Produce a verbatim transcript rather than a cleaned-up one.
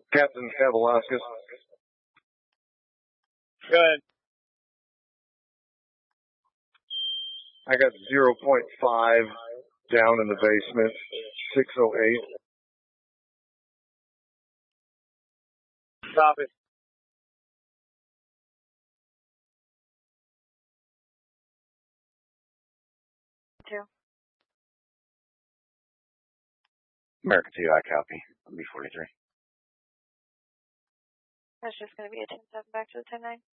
Captain Kavalauskas. Go ahead. I got zero point five down in the basement, six oh eight. Stop it. Two. American two, I copy. B forty-three. That's just going to be a ten seven back to the ten nine.